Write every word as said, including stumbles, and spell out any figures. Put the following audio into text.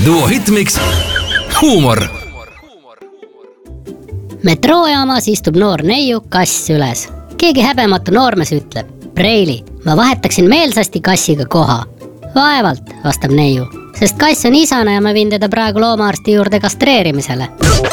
Duo Hitmix huumor. Metroojaamas istub noor neiu kass üles. Keegi häbematu noormes ütleb: Preili, ma vahetaksin meelsasti kassiga koha. Vaevalt, vastab neiu, sest kass on isane ja ma viin teda praegu loomaarsti juurde kastreerimisele.